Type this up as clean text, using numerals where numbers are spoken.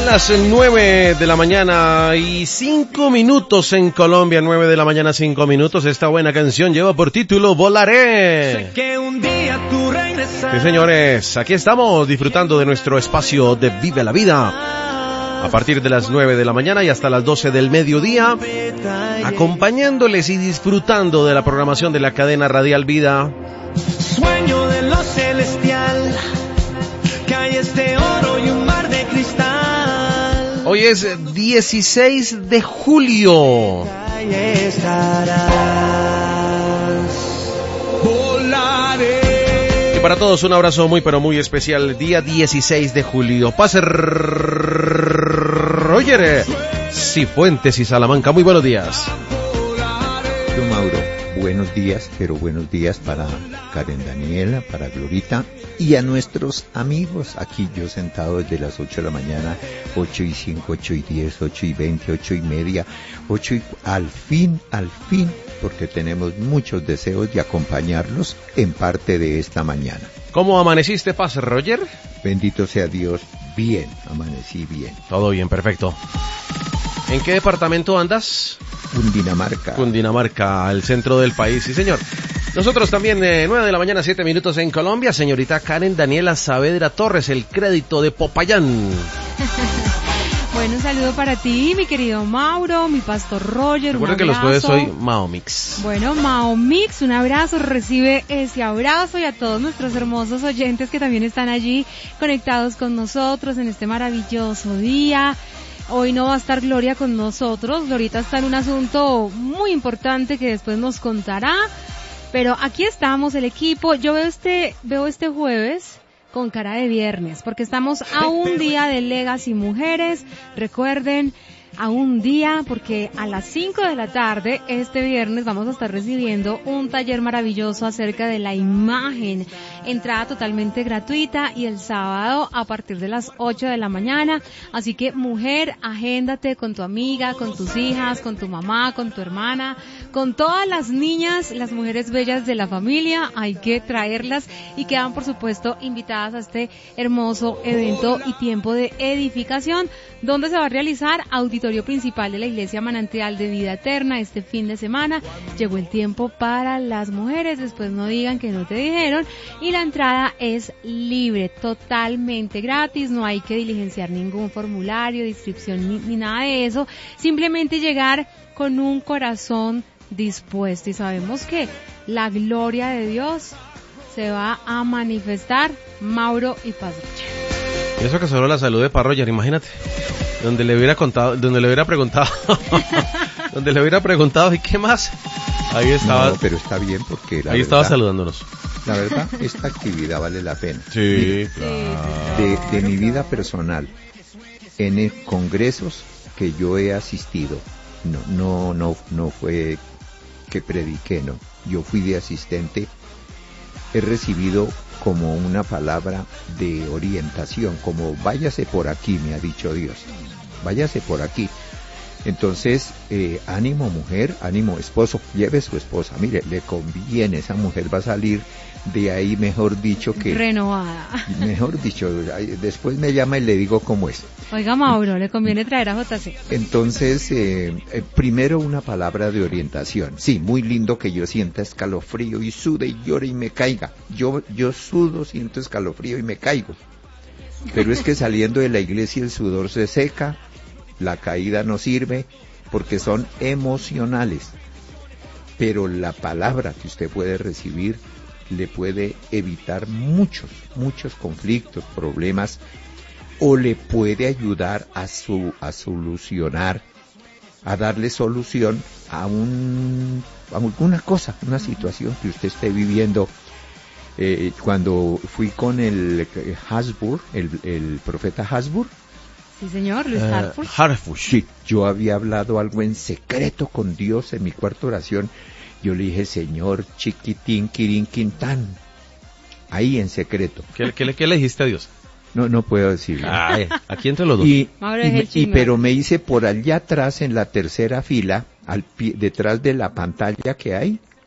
Son las 9 de la mañana y 5 minutos en Colombia, 9 de la mañana 5 minutos. Esta buena canción lleva por título Volaré. Sé que un día tú regresarás. Sí, señores, aquí estamos disfrutando de nuestro espacio de Vive la Vida. A partir de las 9 de la mañana y hasta las 12 del mediodía, acompañándoles y disfrutando de la programación de la cadena Radial Vida. Sueño de lo celestial, calles de oro y un mar de cristal. Hoy es 16 de julio. Ahí estarás. Volaré. Y para todos un abrazo muy pero muy especial. Día 16 de julio. Pase Roger Cifuentes y Salamanca. Muy buenos días. Don Mauro, buenos días, pero buenos días para Karen Daniela, para Glorita y a nuestros amigos. Aquí yo sentado desde las 8 de la mañana, 8 y 5, 8 y 10, 8 y 20, 8 y media, 8 y... Al fin, porque tenemos muchos deseos de acompañarlos en parte de esta mañana. ¿Cómo amaneciste, Paz Roger? Bendito sea Dios, bien, amanecí bien. Todo bien, perfecto. ¿En qué departamento andas? Cundinamarca. Cundinamarca, al centro del país, sí señor. Nosotros también, 9 de la mañana, 7 minutos en Colombia. Señorita Karen Daniela Saavedra Torres, el crédito de Popayán. Bueno, un saludo para ti, mi querido Mauro, mi pastor Roger. Recuerda que los jueves soy Mao Mix. Bueno, Mao Mix, un abrazo, recibe ese abrazo y a todos nuestros hermosos oyentes que también están allí conectados con nosotros en este maravilloso día. Hoy no va a estar Gloria con nosotros, Glorita está en un asunto muy importante que después nos contará, pero aquí estamos, el equipo. Yo veo este jueves con cara de viernes, porque estamos a un día de Legacy Mujeres. Recuerden, a un día, porque a las 5 de la tarde, este viernes, vamos a estar recibiendo un taller maravilloso acerca de la imagen. Entrada totalmente gratuita y el sábado a partir de las 8 de la mañana. Así que, mujer, agéndate con tu amiga, con tus hijas, con tu mamá, con tu hermana, con todas las niñas, las mujeres bellas de la familia. Hay que traerlas y quedan, por supuesto, invitadas a este hermoso evento y tiempo de edificación, donde se va a realizar auditorio principal de la Iglesia Manantial de Vida Eterna. Este fin de semana llegó el tiempo para las mujeres, después no digan que no te dijeron, y la entrada es libre, totalmente gratis, no hay que diligenciar ningún formulario de inscripción ni nada de eso, simplemente llegar con un corazón dispuesto, y sabemos que la gloria de Dios se va a manifestar. Mauro y Paz Roger. Y eso que solo la saludé para Roger, imagínate. Donde le hubiera preguntado, ¿y qué más? Ahí estaba. No, pero está bien porque ahí estaba saludándonos. La verdad, esta actividad vale la pena. Sí, claro. De mi vida personal, en congresos que yo he asistido, no fue que prediqué, no. Yo fui de asistente, he recibido como una palabra de orientación, como váyase por aquí, me ha dicho Dios, váyase por aquí. Entonces, ánimo mujer, ánimo esposo, lleve su esposa, mire, le conviene, esa mujer va a salir de ahí, mejor dicho, que... renovada. Mejor dicho, después me llama y le digo cómo es. Oiga, Mauro, le conviene traer a JC. Entonces, primero una palabra de orientación. Sí, muy lindo que yo sienta escalofrío y sude y llore y me caiga. Yo sudo, siento escalofrío y me caigo. Pero es que saliendo de la iglesia el sudor se seca, la caída no sirve, porque son emocionales. Pero la palabra que usted puede recibir le puede evitar muchos conflictos, problemas, o le puede ayudar a solucionar, a darle solución a alguna cosa, una situación que usted esté viviendo. Cuando fui con el Hasbur, el profeta Hasbur. Sí, señor, Luis Hartford. Hartford. Sí, yo había hablado algo en secreto con Dios en mi cuarta oración. Yo le dije, Señor, chiquitín, quirín, quintán. Ahí en secreto. ¿Qué le dijiste a Dios? No puedo decirlo. Ay, aquí entre los dos. Pero me hice por allá atrás en la tercera fila, detrás de la pantalla que hay,